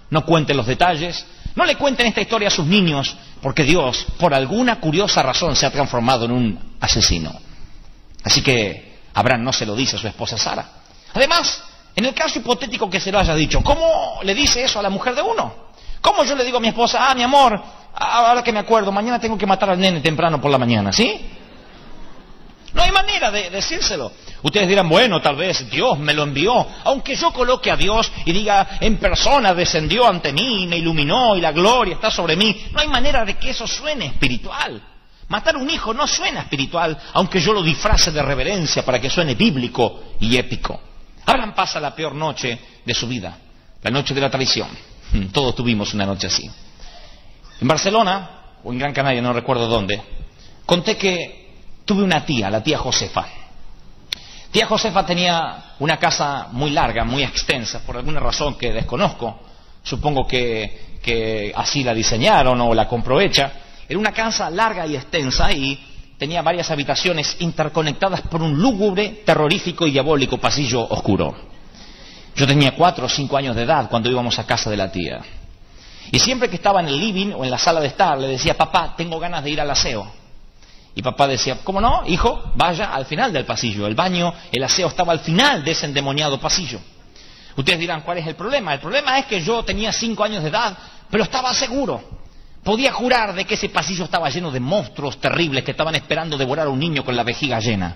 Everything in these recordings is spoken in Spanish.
no cuenten los detalles, no le cuenten esta historia a sus niños, porque Dios, por alguna curiosa razón, se ha transformado en un asesino. Así que Abraham no se lo dice a su esposa Sara. Además, en el caso hipotético que se lo haya dicho, ¿cómo le dice eso a la mujer de uno? ¿Cómo yo le digo a mi esposa, mi amor, ahora que me acuerdo, mañana tengo que matar al nene temprano por la mañana, ¿sí? No hay manera de decírselo. Ustedes dirán, bueno, tal vez Dios me lo envió. Aunque yo coloque a Dios y diga, en persona descendió ante mí, me iluminó y la gloria está sobre mí, no hay manera de que eso suene espiritual. Matar un hijo no suena espiritual, aunque yo lo disfrace de reverencia para que suene bíblico y épico. Abraham pasa la peor noche de su vida, la noche de la traición. Todos tuvimos una noche así. En Barcelona, o en Gran Canaria, no recuerdo dónde, conté que tuve una tía, la tía Josefa. Tía Josefa tenía una casa muy larga, muy extensa, por alguna razón que desconozco. Supongo que así la diseñaron o la compró hecha. Era una casa larga y extensa y tenía varias habitaciones interconectadas por un lúgubre, terrorífico y diabólico pasillo oscuro. Yo tenía 4 o 5 años de edad cuando íbamos a casa de la tía. Y siempre que estaba en el living o en la sala de estar, le decía, papá, tengo ganas de ir al aseo. Y papá decía, ¿cómo no, hijo? Vaya al final del pasillo. El baño, el aseo estaba al final de ese endemoniado pasillo. Ustedes dirán, ¿cuál es el problema? El problema es que yo tenía 5 años de edad, pero estaba seguro. Podía jurar de que ese pasillo estaba lleno de monstruos terribles que estaban esperando devorar a un niño con la vejiga llena.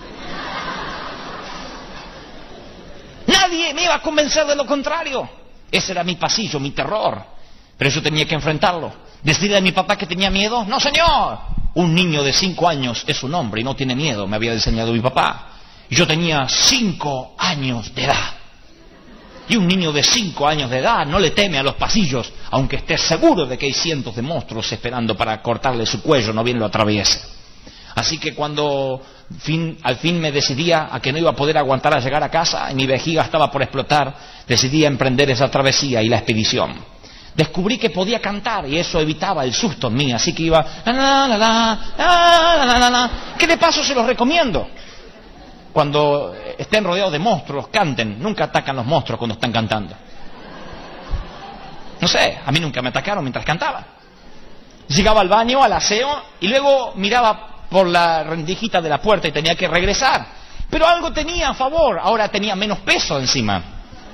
Nadie me iba a convencer de lo contrario. Ese era mi pasillo, mi terror. Pero yo tenía que enfrentarlo. ¿Decirle a mi papá que tenía miedo? ¡No, señor! Un niño de 5 años es un hombre y no tiene miedo, me había enseñado mi papá. Y yo tenía 5 años de edad. Y un niño de 5 años de edad no le teme a los pasillos, aunque esté seguro de que hay cientos de monstruos esperando para cortarle su cuello, no bien lo atraviese. Así que cuando al fin me decidía a que no iba a poder aguantar a llegar a casa y mi vejiga estaba por explotar, decidí emprender esa travesía y la expedición. Descubrí que podía cantar y eso evitaba el susto en mí, así que iba que de paso se los recomiendo. Cuando estén rodeados de monstruos, canten. Nunca atacan los monstruos cuando están cantando. No sé, a mí nunca me atacaron mientras cantaba. Llegaba al baño, al aseo, y luego miraba por la rendijita de la puerta y tenía que regresar. Pero algo tenía a favor, ahora tenía menos peso encima.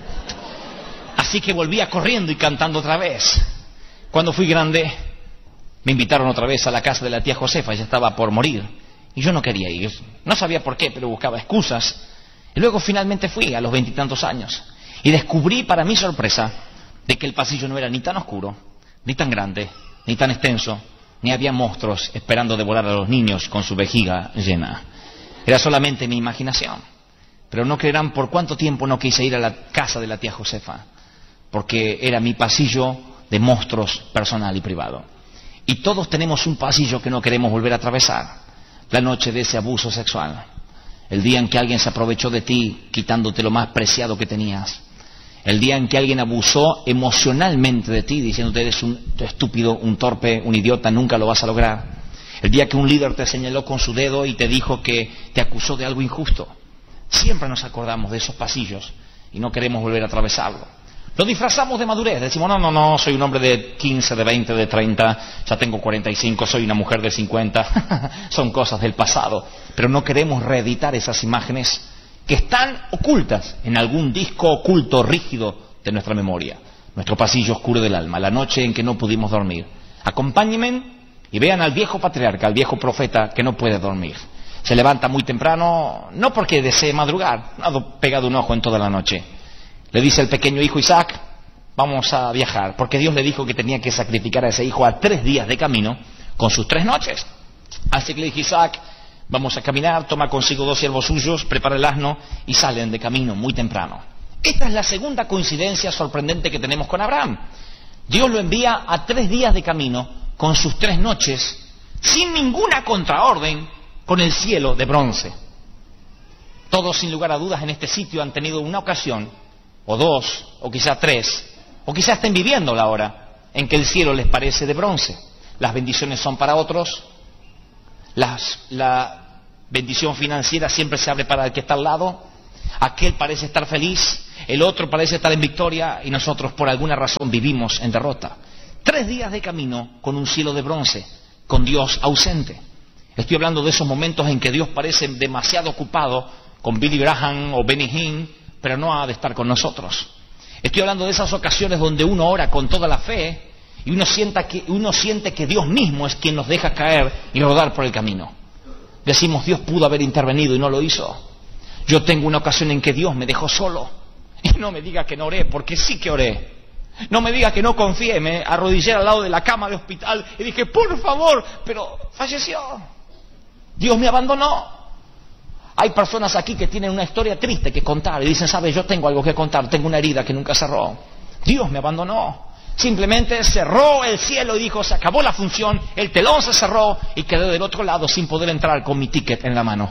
Así que volvía corriendo y cantando otra vez. Cuando fui grande, me invitaron otra vez a la casa de la tía Josefa, ella estaba por morir. Y yo no quería ir, no sabía por qué, pero buscaba excusas. Y luego finalmente fui a los 20 y tantos años. Y descubrí, para mi sorpresa, de que el pasillo no era ni tan oscuro, ni tan grande, ni tan extenso, ni había monstruos esperando devorar a los niños con su vejiga llena. Era solamente mi imaginación. Pero no creerán por cuánto tiempo no quise ir a la casa de la tía Josefa, porque era mi pasillo de monstruos personal y privado. Y todos tenemos un pasillo que no queremos volver a atravesar. La noche de ese abuso sexual, el día en que alguien se aprovechó de ti quitándote lo más preciado que tenías, el día en que alguien abusó emocionalmente de ti diciéndote eres un estúpido, un torpe, un idiota, nunca lo vas a lograr, el día que un líder te señaló con su dedo y te dijo que te acusó de algo injusto. Siempre nos acordamos de esos pasillos y no queremos volver a atravesarlo. Lo disfrazamos de madurez, decimos, no, soy un hombre de 15, de 20, de 30, ya tengo 45, soy una mujer de 50, son cosas del pasado, pero no queremos reeditar esas imágenes que están ocultas en algún disco oculto, rígido de nuestra memoria, nuestro pasillo oscuro del alma, la noche en que no pudimos dormir. Acompáñenme y vean al viejo patriarca, al viejo profeta que no puede dormir. Se levanta muy temprano, no porque desee madrugar, no ha pegado un ojo en toda la noche. Le dice al pequeño hijo Isaac, vamos a viajar, porque Dios le dijo que tenía que sacrificar a ese hijo a 3 días de camino con sus 3 noches. Así que le dije, Isaac, vamos a caminar, toma consigo 2 siervos suyos, prepara el asno y salen de camino muy temprano. Esta es la segunda coincidencia sorprendente que tenemos con Abraham. Dios lo envía a 3 días de camino con sus 3 noches, sin ninguna contraorden, con el cielo de bronce. Todos, sin lugar a dudas, en este sitio han tenido una ocasión, o 2, o quizá 3, o quizá estén viviendo la hora en que el cielo les parece de bronce. Las bendiciones son para otros, la bendición financiera siempre se abre para el que está al lado, Aquel parece estar feliz, el otro parece estar en victoria y nosotros por alguna razón vivimos en derrota. 3 días de camino con un cielo de bronce, con Dios ausente. Estoy hablando de esos momentos en que Dios parece demasiado ocupado con Billy Graham o Benny Hinn, pero no ha de estar con nosotros. Estoy hablando de esas ocasiones donde uno ora con toda la fe y uno siente que Dios mismo es quien nos deja caer y rodar por el camino. Decimos, Dios pudo haber intervenido y no lo hizo. Yo tengo una ocasión en que Dios me dejó solo. Y no me diga que no oré, porque sí que oré. No me diga que no confié, me arrodillé al lado de la cama de hospital y dije, por favor, pero falleció. Dios me abandonó. Hay personas aquí que tienen una historia triste que contar y dicen, ¿sabes? Yo tengo algo que contar, tengo una herida que nunca cerró. Dios me abandonó. Simplemente cerró el cielo y dijo, se acabó la función, el telón se cerró y quedé del otro lado sin poder entrar con mi ticket en la mano.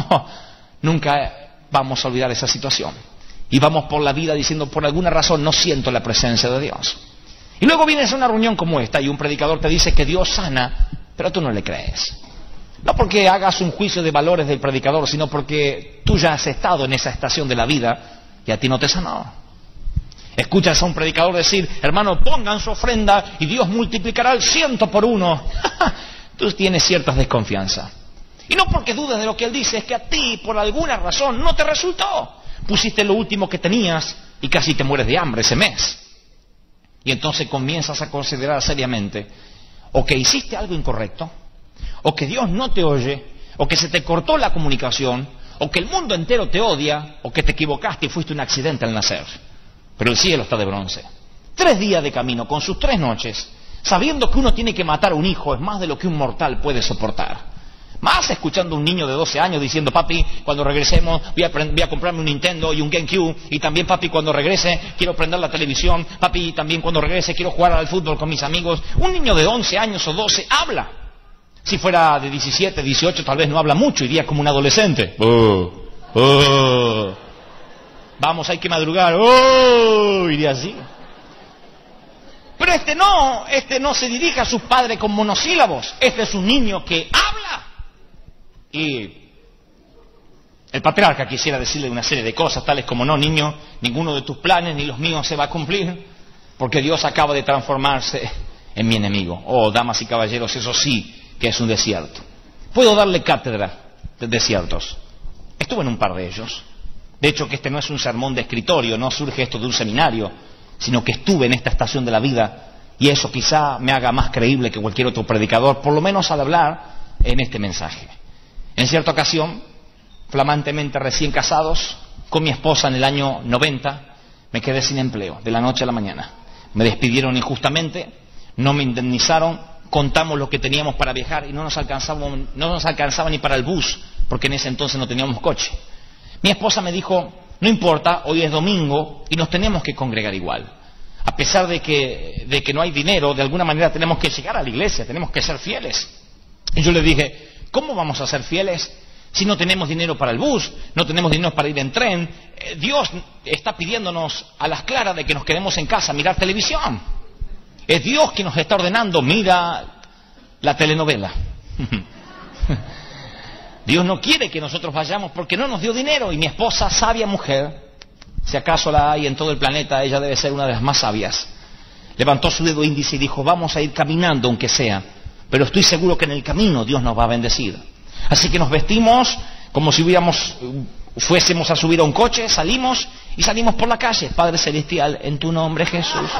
Nunca vamos a olvidar esa situación. Y vamos por la vida diciendo, por alguna razón no siento la presencia de Dios. Y luego vienes a una reunión como esta y un predicador te dice que Dios sana, pero tú no le crees. No porque hagas un juicio de valores del predicador, sino porque tú ya has estado en esa estación de la vida y a ti no te sanó. Escuchas a un predicador decir, hermano, pongan su ofrenda y Dios multiplicará el 100 por 1. Tú tienes cierta desconfianza. Y no porque dudes de lo que él dice, es que a ti, por alguna razón, no te resultó. Pusiste lo último que tenías y casi te mueres de hambre ese mes. Y entonces comienzas a considerar seriamente, o que hiciste algo incorrecto, o que Dios no te oye, o que se te cortó la comunicación, o que el mundo entero te odia, o que te equivocaste y fuiste un accidente al nacer. Pero el cielo está de bronce. 3 días de camino, con sus 3 noches, sabiendo que uno tiene que matar a un hijo, es más de lo que un mortal puede soportar. Más escuchando a un niño de 12 años diciendo, papi, cuando regresemos voy a comprarme un Nintendo y un GameCube, y también, papi, cuando regrese quiero prender la televisión, papi, también cuando regrese quiero jugar al fútbol con mis amigos. Un niño de 11 años o 12 habla. Si fuera de 17, 18, tal vez no habla mucho, iría como un adolescente. Vamos, hay que madrugar. Iría así. Pero este no se dirige a sus padres con monosílabos. Este es un niño que habla. Y el patriarca quisiera decirle una serie de cosas, tales como, no, niño, ninguno de tus planes ni los míos se va a cumplir, porque Dios acaba de transformarse en mi enemigo. Oh, damas y caballeros, eso sí que es un desierto. Puedo darle cátedra de desiertos. Estuve en un par de ellos. De hecho, que este no es un sermón de escritorio, no surge esto de un seminario, sino que estuve en esta estación de la vida, y eso quizá me haga más creíble que cualquier otro predicador, por lo menos al hablar en este mensaje. En cierta ocasión, flamantemente recién casados, con mi esposa en el año 90, me quedé sin empleo, de la noche a la mañana. Me despidieron injustamente, no me indemnizaron, contamos lo que teníamos para viajar y no nos alcanzaba ni para el bus, porque en ese entonces no teníamos coche. Mi esposa me dijo, no importa, hoy es domingo y nos tenemos que congregar igual. A pesar de que no hay dinero, de alguna manera tenemos que llegar a la iglesia, tenemos que ser fieles. Y yo le dije, ¿cómo vamos a ser fieles si no tenemos dinero para el bus, no tenemos dinero para ir en tren? Dios está pidiéndonos a las claras de que nos quedemos en casa a mirar televisión. Es Dios quien nos está ordenando, mira la telenovela. Dios no quiere que nosotros vayamos porque no nos dio dinero. Y mi esposa, sabia mujer, si acaso la hay en todo el planeta, ella debe ser una de las más sabias, levantó su dedo índice y dijo, vamos a ir caminando aunque sea, pero estoy seguro que en el camino Dios nos va a bendecir. Así que nos vestimos como si fuésemos a subir a un coche, salimos por la calle. Padre Celestial, en tu nombre, Jesús.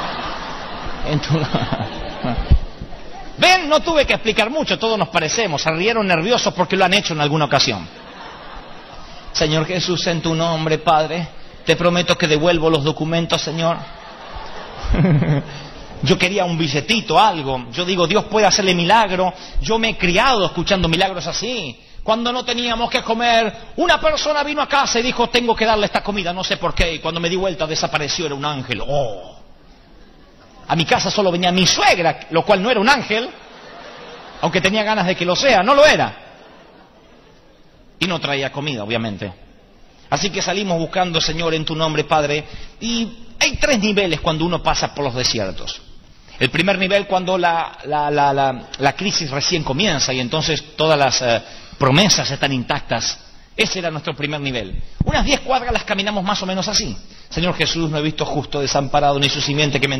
Ven, no tuve que explicar mucho, todos nos parecemos, se rieron nerviosos porque lo han hecho en alguna ocasión. Señor Jesús, en tu nombre, Padre, te prometo que devuelvo los documentos, Señor. Yo quería un billetito, algo. Yo digo, Dios puede hacerle milagro. Yo me he criado escuchando milagros así. Cuando no teníamos que comer, una persona vino a casa y dijo, tengo que darle esta comida, no sé por qué. Y cuando me di vuelta desapareció, era un ángel. ¡Oh! A mi casa solo venía mi suegra, lo cual no era un ángel, aunque tenía ganas de que lo sea, no lo era. Y no traía comida, obviamente. Así que salimos buscando, Señor, en tu nombre, Padre. Y hay 3 niveles cuando uno pasa por los desiertos. El primer nivel cuando la crisis recién comienza y entonces todas las promesas están intactas Ese era nuestro primer nivel. Unas 10 cuadras las caminamos más o menos así. Señor Jesús, no he visto justo desamparado ni su simiente que